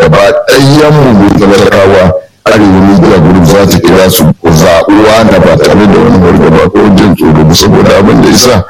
gaba ɗayan mu talakawa arewa media group za ta kira su zaɓuwa na ba tare da wani fargaba ko jin tsoro ba, saboda abin da isa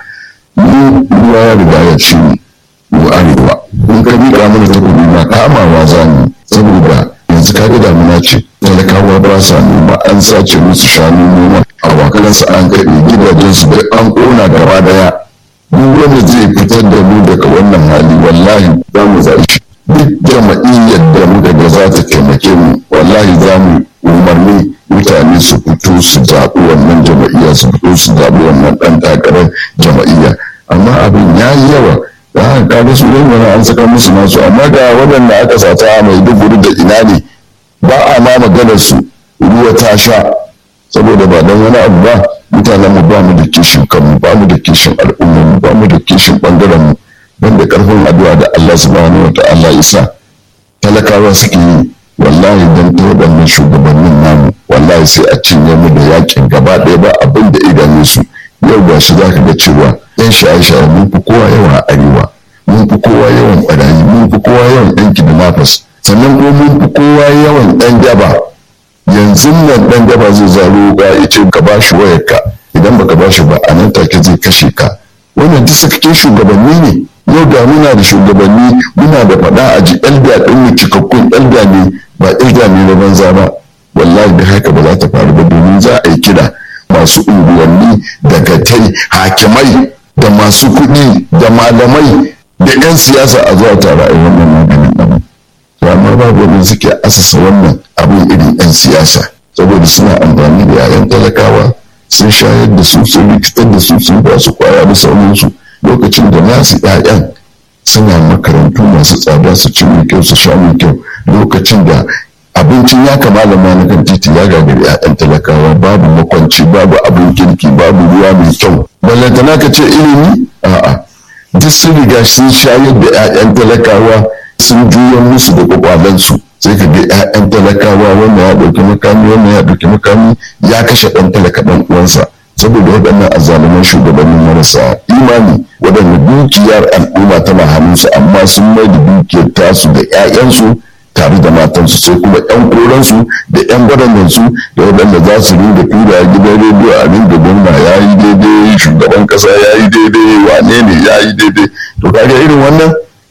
mu ruwa ya riga ya ci mu arewa. In ka miƙa mana takobi ma kamawa za mu, saboda yanzu ka ga damuna ce talakawa ba sa noma, an sace musu shanu noma, awakansu an kaɗe, gidajensu duk an ƙona gaba daya. Duk wanda zai fitar da mu daga wannan hali wallahi za mu zaɓi shi. Duk jama'iyyar da muka ga za ta taimake mu wallahi za mu umarni mutane su fito su zaɓi wannan jama'iyya, su fito su zaɓi wannan ɗan takarar jama'iyya. Amma abin ya yi yawa, da haka kaga su dai wani an saka musu nasu, amma ga waɗanda aka sata a Maiduguri da ina ne ba a ma maganar su, ruwa ta sha, saboda ba don wani abu ba mutanen mu ba mu da kishin kanmu, ba mu da kishin al'ummar mu, ba mu da kishin bangaren mu, wanda karfin addu'a da Allah subhanahu wata'ala isa talakawa suke yi. Wallahi dan ta waɗannan shugabannin namu wallahi sai a cinye mu da yakin gaba ɗaya, ba abin da idanu su. Yau ga shi za ka ga cewa yan shaye-shaye mun fi kowa yawan a arewa, mun fi kowa yawan ɓarayi, mun fi kowa yawan yan kidnappers, sannan kuma mun fi kowa yawan ɗan daba. Yanzu nan ɗan daba zai zaro ga ya ce ka ba shi wayarka, idan baka ba shi ba a nan take zai kashe ka. Wannan duk sakakin shugabanni ne. Yau da muna da shugabanni, muna da faɗa a ji elda ɗin mu cikakkun elda ne, ba elda ne na banza ba. Wallahi da haka ba za ta faru ba, domin za a yi kira masu unguwanni da gatai, hakimai da masu kuɗi da malamai da 'yan siyasa a zuwa tare a wannan maganin nan. Amma babu wanda suke asasa wannan abin irin 'yan siyasa, saboda suna amfani da 'ya'yan talakawa, sun shayar da su, sun rikitar da su, sun ba su kwaya da sauransu. Lokacin da nasu 'ya'yan suna makarantu masu tsada, su ci mai kyau, su sha mai kyau, lokacin da abincin ya kamala ma na kan titi ya gagari 'ya'yan talakawa, babu makwanci, babu abin kirki, babu ruwa mai kyau, ballantana ka ce ilimi. A'a, duk sun riga sun shayar da 'ya'yan talakawa, sun juya musu da kwakwalensu. Sai ka ga 'ya'yan talakawa wanda ya ɗauki makami, wanda ya ɗauki makami ya kashe ɗan talaka ɗan uwansa, saboda waɗannan azzaluman shugabannin marasa imani waɗanda dukiyar al'umma tana hannunsu, amma sun mai da dukiyar tasu da 'ya'yansu tare da matansu, sai kuma 'yan koransu da 'yan gwadanansu da waɗanda za su ringa tura gidan rediyo a ringa gwamna ya yi daidai, shugaban ƙasa ya yi daidai, wane ne ya yi daidai. To kaga irin wannan